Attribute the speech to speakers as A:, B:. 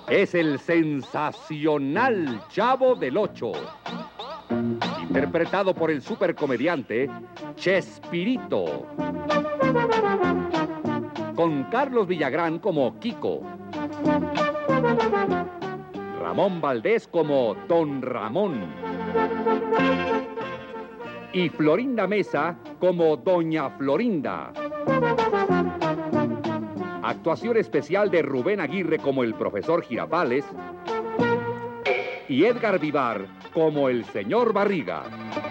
A: es el sensacional Chavo del Ocho, interpretado por el supercomediante Chespirito, con Carlos Villagrán como Kiko, Ramón Valdés como Don Ramón y Florinda Mesa como Doña Florinda. Actuación especial de Rubén Aguirre como el profesor Girafales y Edgar Vivar como el señor Barriga.